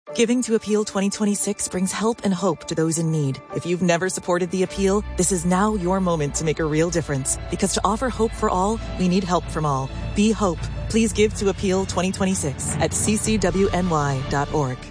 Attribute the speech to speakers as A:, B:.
A: Giving to Appeal 2026 brings help and hope to those in need. If you've never supported the Appeal, this is now your moment to make a real difference. Because to offer hope for all, we need help from all. Be hope. Please give to Appeal 2026 at ccwny.org.